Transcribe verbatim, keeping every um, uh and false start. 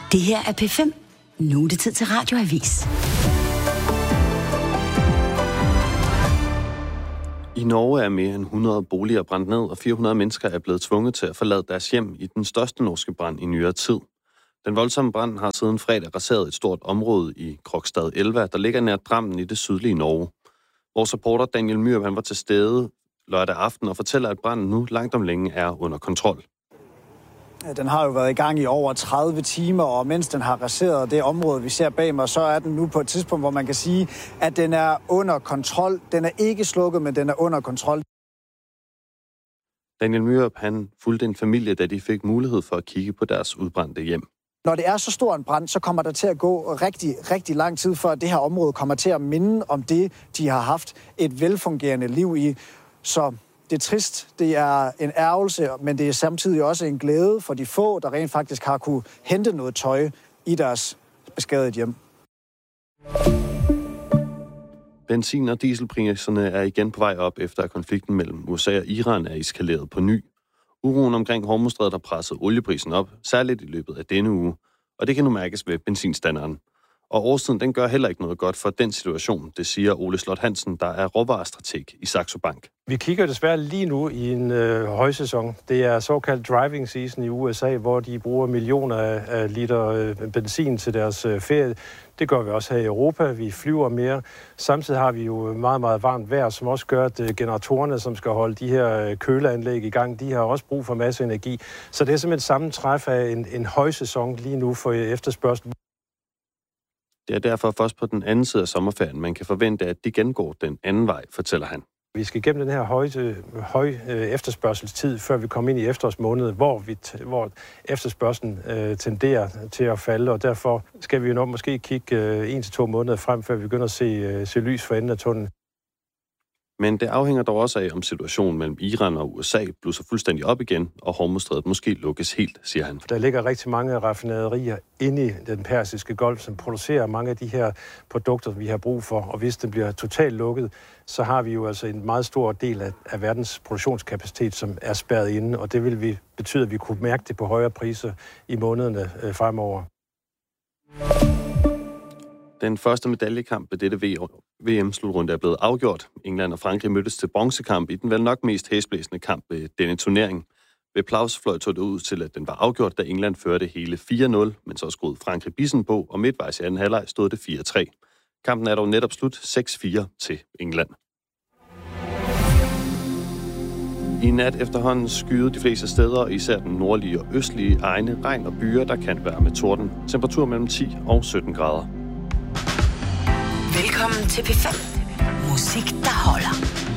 Det her er P fem. Nu er det tid til Radioavis. I Norge er mere end hundrede boliger brændt ned, og fire hundrede mennesker er blevet tvunget til at forlade deres hjem i den største norske brand i nyere tid. Den voldsomme brand har siden fredag raseret et stort område i Krokstad Elva, der ligger nær Drammen i det sydlige Norge. Vores reporter Daniel Myrup, han var til stede lørdag aften og fortæller, at branden nu langt om længe er under kontrol. Den har jo været i gang i over tredive timer, og mens den har raseret det område, vi ser bag mig, så er den nu på et tidspunkt, hvor man kan sige, at den er under kontrol. Den er ikke slukket, men den er under kontrol. Daniel Myrup, han fulgte en familie, da de fik mulighed for at kigge på deres udbrændte hjem. Når det er så stor en brand, så kommer der til at gå rigtig, rigtig lang tid, før det her område kommer til at minde om det, de har haft et velfungerende liv i. Så det er trist, det er en ærgelse, men det er samtidig også en glæde for de få, der rent faktisk har kunne hente noget tøj i deres beskadigede hjem. Benzin- og dieselpriserne er igen på vej op, efter at konflikten mellem U S A og Iran er eskaleret på ny. Uroen omkring Hormuzstrædet har presset olieprisen op, særligt i løbet af denne uge, og det kan nu mærkes ved benzinstanderen. Og årstiden, den gør heller ikke noget godt for den situation, det siger Ole Slot Hansen, der er råvarestrateg i Saxo Bank. Vi kigger desværre lige nu i en øh, højsæson. Det er såkaldt driving season i U S A, hvor de bruger millioner af, af liter øh, benzin til deres øh, ferie. Det gør vi også her i Europa. Vi flyver mere. Samtidig har vi jo meget, meget varmt vejr, som også gør, at øh, generatorerne, som skal holde de her øh, køleanlæg i gang, de har også brug for masse energi. Så det er simpelthen sammentræf af en, en højsæson lige nu for efterspørgsel. Det er derfor først på den anden side af sommerferien, man kan forvente, at det gengår den anden vej, fortæller han. Vi skal gennem den her høje, høje efterspørgselstid, før vi kommer ind i efterårsmåneden, hvor, vi, hvor efterspørgselen øh, tenderer til at falde, og derfor skal vi jo nok måske kigge øh, en til to måneder frem, før vi begynder at se, øh, se lys for enden af tunnelen. Men det afhænger dog også af, om situationen mellem Iran og U S A blusser fuldstændig op igen, og Hormuzstrædet måske lukkes helt, siger han. Der ligger rigtig mange raffinaderier inde i den persiske golf, som producerer mange af de her produkter, vi har brug for. Og hvis det bliver totalt lukket, så har vi jo altså en meget stor del af, af verdens produktionskapacitet, som er spærret inde. Og det vil vi betyde, at vi kunne mærke det på højere priser i månederne øh, fremover. Den første medaljekamp ved dette V M-slutrunde er blevet afgjort. England og Frankrig mødtes til bronzekamp i den vel nok mest hæsblæsende kamp ved denne turnering. Ved Plausfløj tog det ud til, at den var afgjort, da England førte hele fire nul, men så skruede Frankrig bissen på, og midtvejs i anden halvleg stod det fire tre. Kampen er dog netop slut seks fire til England. I nat efterhånden skyede de fleste steder, især den nordlige og østlige egne, regn og byer, der kan være med torden. Temperatur mellem ti og sytten grader. Velkommen til P fem. Musik, der holder.